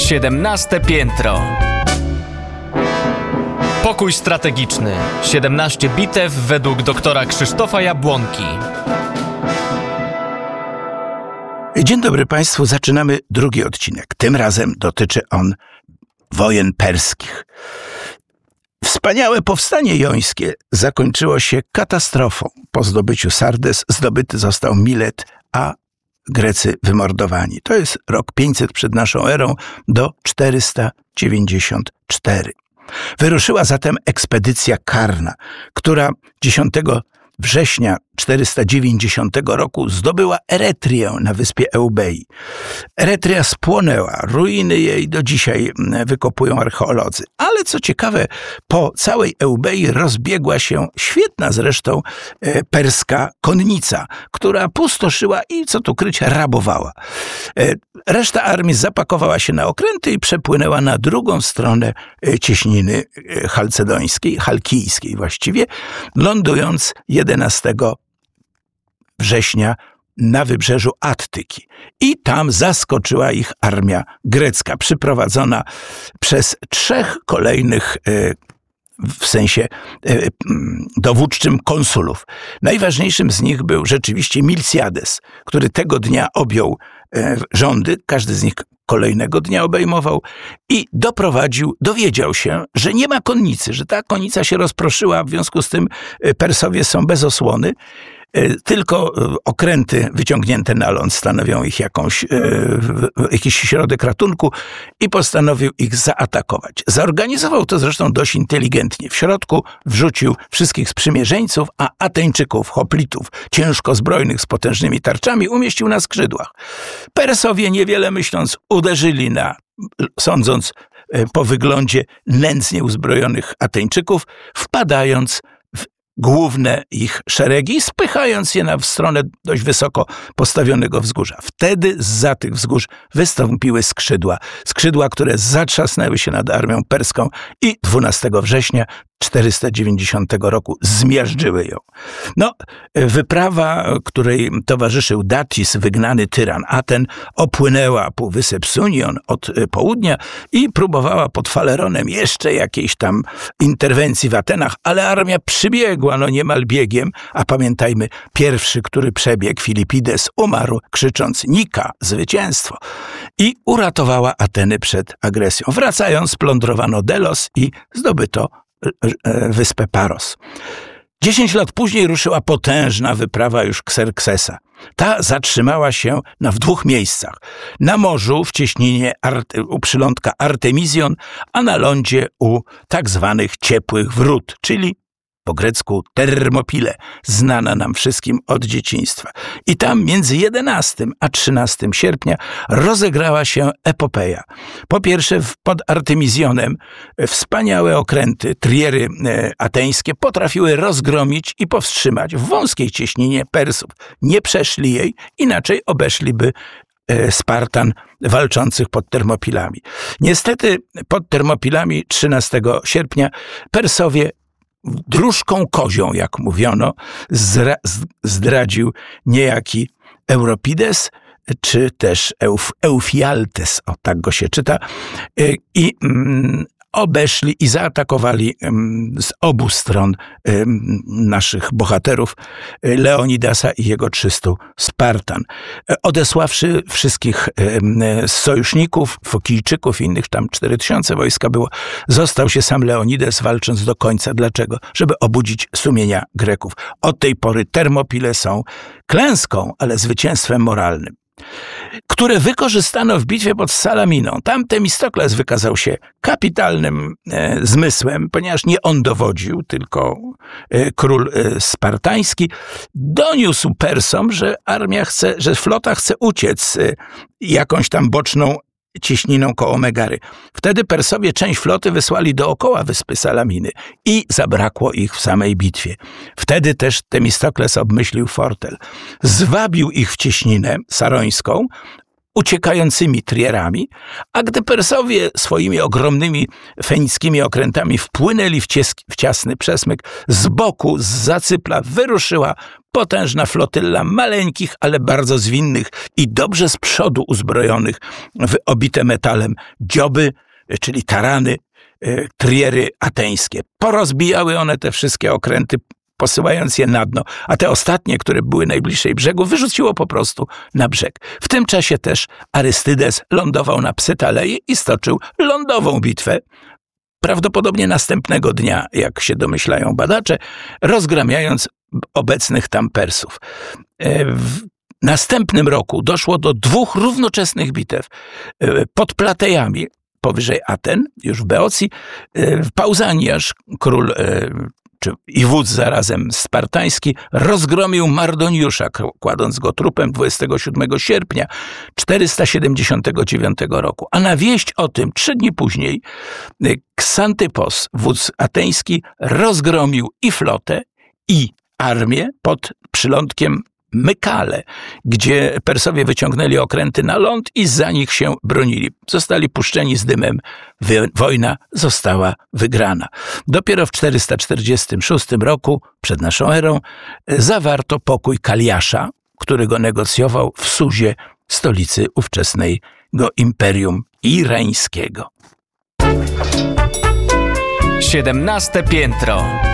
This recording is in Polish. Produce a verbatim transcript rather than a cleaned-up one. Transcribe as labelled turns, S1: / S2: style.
S1: siedemnaste piętro. Pokój strategiczny. siedemnaście bitew według doktora Krzysztofa Jabłonki.
S2: Dzień dobry Państwu, zaczynamy drugi odcinek. Tym razem dotyczy on wojen perskich. Wspaniałe powstanie jońskie zakończyło się katastrofą. Po zdobyciu Sardes zdobyty został Milet, a Grecy wymordowani. To jest rok pięćset przed naszą erą do czterysta dziewięćdziesiąt cztery. Wyruszyła zatem ekspedycja karna, która dziesiątego września czterysta dziewięćdziesiątego roku zdobyła Eretrię na wyspie Eubei. Eretria spłonęła, ruiny jej do dzisiaj wykopują archeolodzy. Ale co ciekawe, po całej Eubei rozbiegła się świetna zresztą perska konnica, która pustoszyła i, co tu kryć, rabowała. Reszta armii zapakowała się na okręty i przepłynęła na drugą stronę cieśniny chalcedońskiej, chalkijskiej właściwie, lądując jedenastego września na wybrzeżu Attyki. I tam zaskoczyła ich armia grecka, przyprowadzona przez trzech kolejnych, w sensie dowódczym, konsulów. Najważniejszym z nich był rzeczywiście Miltiades, który tego dnia objął rządy, każdy z nich kolejnego dnia obejmował i doprowadził, dowiedział się, że nie ma konnicy, że ta konnica się rozproszyła, w związku z tym Persowie są bez osłony. Tylko okręty wyciągnięte na ląd stanowią ich jakąś, jakiś środek ratunku i postanowił ich zaatakować. Zorganizował to zresztą dość inteligentnie. W środku wrzucił wszystkich sprzymierzeńców, a Ateńczyków, hoplitów, ciężko zbrojnych z potężnymi tarczami umieścił na skrzydłach. Persowie, niewiele myśląc, uderzyli na, sądząc po wyglądzie, nędznie uzbrojonych Ateńczyków, wpadając w główne ich szeregi, spychając je na w stronę dość wysoko postawionego wzgórza. Wtedy zza tych wzgórz wystąpiły skrzydła. Skrzydła, które zatrzasnęły się nad armią perską i dwunastego września czterysta dziewięćdziesiątego roku zmiażdżyły ją. No, wyprawa, której towarzyszył Datis, wygnany tyran Aten, opłynęła półwysep Sunion od południa i próbowała pod Faleronem jeszcze jakiejś tam interwencji w Atenach, ale armia przybiegła, no niemal biegiem, a pamiętajmy, pierwszy, który przebiegł, Filipides, umarł krzycząc Nika, zwycięstwo, i uratowała Ateny przed agresją. Wracając, splądrowano Delos i zdobyto wyspę Paros. Dziesięć lat później ruszyła potężna wyprawa już Xerxesa. Ta zatrzymała się na w dwóch miejscach. Na morzu w cieśninie Arte, u przylądka Artemision, a na lądzie u tak zwanych ciepłych wrót, czyli po grecku Termopile, znana nam wszystkim od dzieciństwa. I tam między jedenastego a trzynastego sierpnia rozegrała się epopeja. Po pierwsze, pod Artemizjonem wspaniałe okręty, triery ateńskie potrafiły rozgromić i powstrzymać w wąskiej cieśninie Persów. Nie przeszli jej, inaczej obeszliby Spartan walczących pod Termopilami. Niestety pod Termopilami trzynastego sierpnia Persowie dróżką kozią, jak mówiono, zdra- zdradził niejaki Euripides, czy też Euf- Eufialtes, o tak go się czyta, i mm, obeszli i zaatakowali um, z obu stron um, naszych bohaterów, Leonidasa i jego trzystu Spartan. Odesławszy wszystkich um, sojuszników, Fokijczyków i innych, tam cztery tysiące wojska było, został się sam Leonidas, walcząc do końca. Dlaczego? Żeby obudzić sumienia Greków. Od tej pory Termopile są klęską, ale zwycięstwem moralnym, które wykorzystano w bitwie pod Salaminą. Tam Temistokles wykazał się kapitalnym e, zmysłem, ponieważ nie on dowodził, tylko e, król e, spartański. Doniósł Persom, że armia chce, że flota chce uciec e, jakąś tam boczną cieśniną koło Megary. Wtedy Persowie część floty wysłali dookoła wyspy Salaminy i zabrakło ich w samej bitwie. Wtedy też Temistokles obmyślił fortel. Zwabił ich w cieśninę sarońską, uciekającymi trierami, a gdy Persowie swoimi ogromnymi fenickimi okrętami wpłynęli w, cies- w ciasny przesmyk, z boku, z Zacypla wyruszyła potężna flotylla maleńkich, ale bardzo zwinnych i dobrze z przodu uzbrojonych w obite metalem dzioby, czyli tarany, e, triery ateńskie. Porozbijały one te wszystkie okręty, posyłając je na dno, a te ostatnie, które były najbliżej brzegu, wyrzuciło po prostu na brzeg. W tym czasie też Arystydes lądował na Psytaleje i stoczył lądową bitwę, prawdopodobnie następnego dnia, jak się domyślają badacze, rozgramiając obecnych tam Persów. W następnym roku doszło do dwóch równoczesnych bitew pod Platejami, powyżej Aten, już w Beocji. Pausaniasz, król czy i wódz zarazem spartański, rozgromił Mardoniusza, kładąc go trupem dwudziestego siódmego sierpnia czterysta siedemdziesiątego dziewiątego roku. A na wieść o tym trzy dni później Ksantypos, wódz ateński, rozgromił i flotę, i armię pod przylądkiem Mykale, gdzie Persowie wyciągnęli okręty na ląd i za nich się bronili. Zostali puszczeni z dymem. Wojna została wygrana. Dopiero w czterysta czterdziestym szóstym roku, przed naszą erą, zawarto pokój Kaliasza, który go negocjował w Suzie, stolicy ówczesnego Imperium Irańskiego.
S1: siedemnaste piętro.